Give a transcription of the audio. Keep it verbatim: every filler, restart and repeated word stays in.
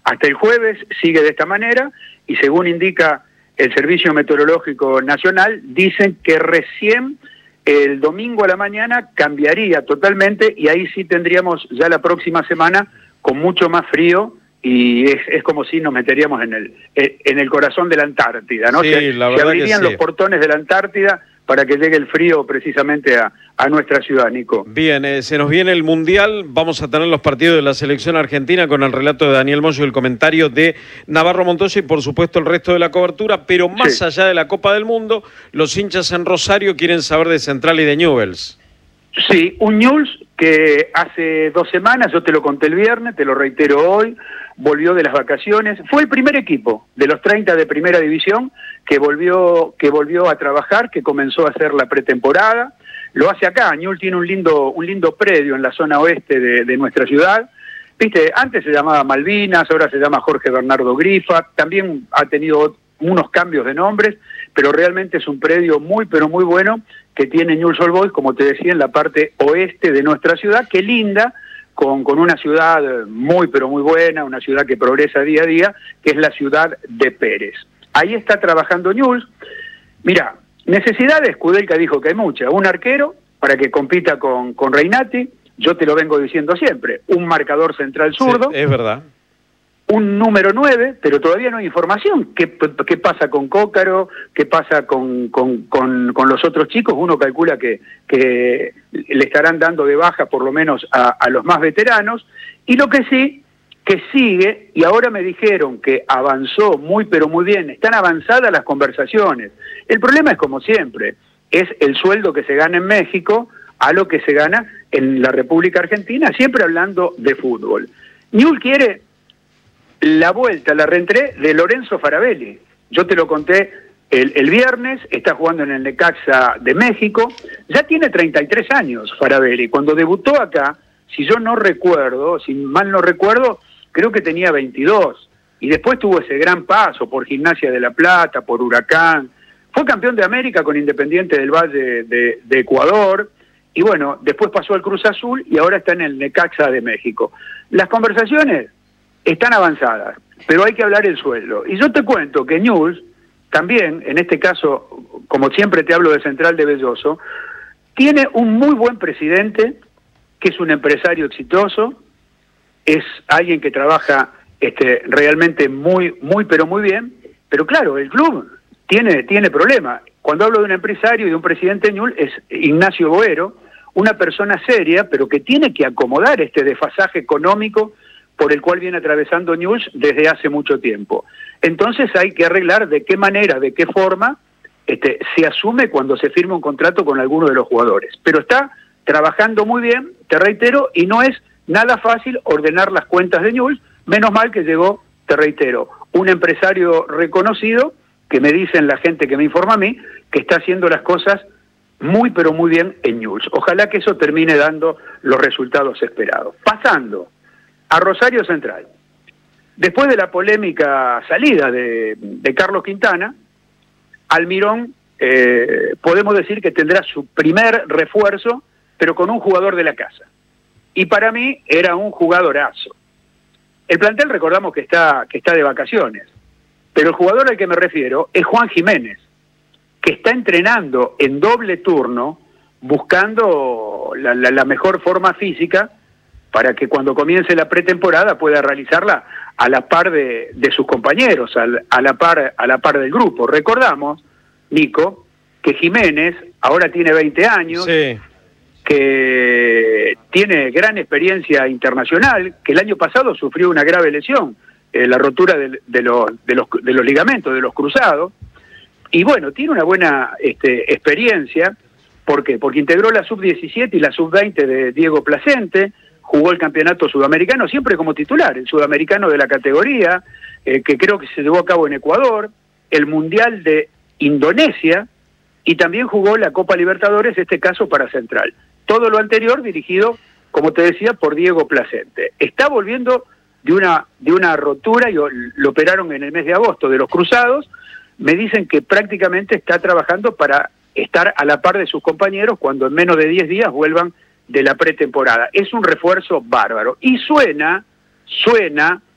hasta el jueves sigue de esta manera y según indica el Servicio Meteorológico Nacional, dicen que recién el domingo a la mañana cambiaría totalmente y ahí sí tendríamos ya la próxima semana con mucho más frío y es, es como si nos meteríamos en el en el corazón de la Antártida, ¿no? Sí, se, la se verdad abrirían que sí. los portones de la Antártida para que llegue el frío precisamente a, a nuestra ciudad, Nico. Bien, eh, se nos viene el Mundial, vamos a tener los partidos de la selección argentina con el relato de Daniel Moyo y el comentario de Navarro Montoya y por supuesto el resto de la cobertura, pero más Sí. allá de la Copa del Mundo, los hinchas en Rosario quieren saber de Central y de Newell's. Sí, un Newell's que hace dos semanas, yo te lo conté el viernes, te lo reitero hoy, volvió de las vacaciones, fue el primer equipo de los treinta de primera división que volvió, que volvió a trabajar, que comenzó a hacer la pretemporada, lo hace acá. Newell's tiene un lindo, un lindo predio en la zona oeste de, de nuestra ciudad, viste, antes se llamaba Malvinas, ahora se llama Jorge Bernardo Grifa, también ha tenido unos cambios de nombres, pero realmente es un predio muy, pero muy bueno que tiene Newell's Old Boys, como te decía, en la parte oeste de nuestra ciudad, que linda, con, con una ciudad muy, pero muy buena, una ciudad que progresa día a día, que es la ciudad de Pérez. Ahí está trabajando Newell's. Mira, necesidades, Kudelka dijo que hay muchas. Un arquero para que compita con, con Reinati, yo te lo vengo diciendo siempre, un marcador central zurdo. Sí, es verdad. Un número nueve, pero todavía no hay información. ¿Qué, qué pasa con Cócaro? ¿Qué pasa con, con, con, con los otros chicos? Uno calcula que, que le estarán dando de baja por lo menos a, a los más veteranos. Y lo que sí, que sigue, y ahora me dijeron que avanzó muy pero muy bien, están avanzadas las conversaciones. El problema es como siempre, es el sueldo que se gana en México a lo que se gana en la República Argentina, siempre hablando de fútbol. Newell's quiere la vuelta, la reentré de Lorenzo Farabelli. Yo te lo conté el, el viernes, está jugando en el Necaxa de México, ya tiene treinta y tres años Farabelli. Cuando debutó acá, si yo no recuerdo, si mal no recuerdo, creo que tenía veintidós. Y después tuvo ese gran paso por Gimnasia de La Plata, por Huracán. Fue campeón de América con Independiente del Valle de, de Ecuador. Y bueno, después pasó al Cruz Azul y ahora está en el Necaxa de México. Las conversaciones están avanzadas, pero hay que hablar el sueldo. Y yo te cuento que Newell's, también, en este caso, como siempre te hablo de Central de Belloso, tiene un muy buen presidente, que es un empresario exitoso, es alguien que trabaja este, realmente muy, muy, pero muy bien, pero claro, el club tiene, tiene problemas. Cuando hablo de un empresario y de un presidente de Newell's, es Ignacio Boero, una persona seria, pero que tiene que acomodar este desfasaje económico por el cual viene atravesando Newell's desde hace mucho tiempo. Entonces hay que arreglar de qué manera, de qué forma este, se asume cuando se firma un contrato con alguno de los jugadores. Pero está trabajando muy bien, te reitero, y no es nada fácil ordenar las cuentas de Newell's, menos mal que llegó, te reitero, un empresario reconocido, que me dicen la gente que me informa a mí, que está haciendo las cosas muy pero muy bien en Newell's. Ojalá que eso termine dando los resultados esperados. Pasando a Rosario Central. Después de la polémica salida de, de Carlos Quintana, Almirón eh, podemos decir que tendrá su primer refuerzo, pero con un jugador de la casa. Y para mí era un jugadorazo. El plantel recordamos que está, que está de vacaciones, pero el jugador al que me refiero es Juan Jiménez, que está entrenando en doble turno, buscando la, la, la mejor forma física, para que cuando comience la pretemporada pueda realizarla a la par de, de sus compañeros, a la, a, la par, a la par del grupo. Recordamos, Nico, que Jiménez ahora tiene veinte años, Sí. que tiene gran experiencia internacional, que el año pasado sufrió una grave lesión, eh, la rotura de, de, los, de, los, de los ligamentos, de los cruzados, y bueno, tiene una buena este, experiencia. ¿Por qué? Porque integró la sub diecisiete y la sub veinte de Diego Placente, jugó el campeonato sudamericano siempre como titular, el sudamericano de la categoría, eh, que creo que se llevó a cabo en Ecuador, el Mundial de Indonesia, y también jugó la Copa Libertadores, este caso para Central. Todo lo anterior dirigido, como te decía, por Diego Placente. Está volviendo de una, de una rotura, y lo operaron en el mes de agosto, de los cruzados. Me dicen que prácticamente está trabajando para estar a la par de sus compañeros cuando en menos de diez días vuelvan de la pretemporada. Es un refuerzo bárbaro. Y suena, suena